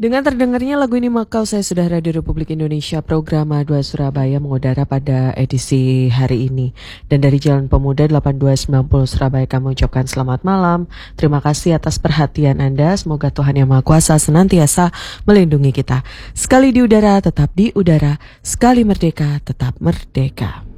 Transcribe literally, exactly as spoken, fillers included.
Dengan terdengarnya lagu ini maka saya sudah Radio Republik Indonesia program A dua Surabaya mengudara pada edisi hari ini. Dan dari Jalan Pemuda delapan dua sembilan nol Surabaya kami ucapkan selamat malam. Terima kasih atas perhatian Anda. Semoga Tuhan Yang Maha Kuasa senantiasa melindungi kita. Sekali di udara tetap di udara, sekali merdeka tetap merdeka.